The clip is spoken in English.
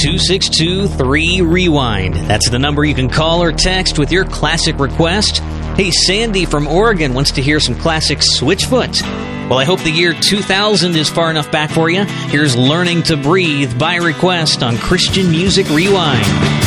888-262-3REWIND. That's the number you can call or text with your classic request. Hey, Sandy from Oregon wants to hear some classic Switchfoot. Well, I hope the year 2000 is far enough back for you. Here's Learning to Breathe by request on Christian Music Rewind.